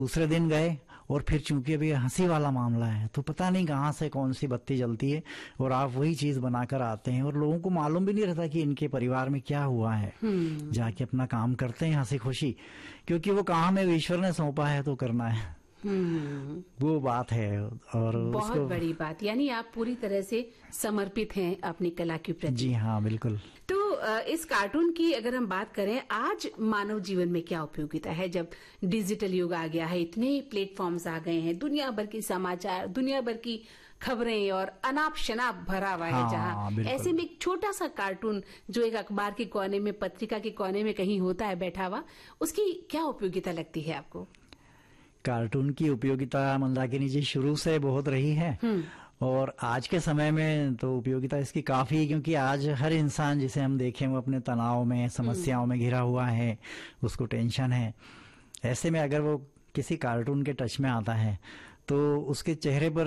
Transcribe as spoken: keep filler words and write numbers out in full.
दूसरे दिन गए और फिर चूंकि अभी हंसी वाला मामला है तो पता नहीं कहाँ से कौन सी बत्ती जलती है और आप वही चीज बनाकर आते हैं और लोगों को मालूम भी नहीं रहता कि इनके परिवार में क्या हुआ है। जाके अपना काम करते हैं हंसी खुशी, क्योंकि वो काम है ईश्वर ने सौंपा है तो करना है। वो बात है और बहुत उसको... बड़ी बात, यानी आप पूरी तरह से समर्पित हैं अपनी कला के प्रति। जी हाँ, बिल्कुल। तो इस कार्टून की अगर हम बात करें, आज मानव जीवन में क्या उपयोगिता है जब डिजिटल युग आ गया है, इतने प्लेटफॉर्म्स आ गए हैं, दुनिया भर की समाचार, दुनिया भर की खबरें और अनाप शनाप भरा हुआ है। हाँ, जहाँ ऐसे में एक छोटा सा कार्टून जो एक अखबार के कोने में, पत्रिका के कोने में कहीं होता है बैठा हुआ, उसकी क्या उपयोगिता लगती है आपको? कार्टून की उपयोगिता मंदाकिनी जी शुरू से बहुत रही है और आज के समय में तो उपयोगिता इसकी काफी है, क्योंकि आज हर इंसान जिसे हम देखें वो अपने तनाव में, समस्याओं में घिरा हुआ है, उसको टेंशन है। ऐसे में अगर वो किसी कार्टून के टच में आता है तो उसके चेहरे पर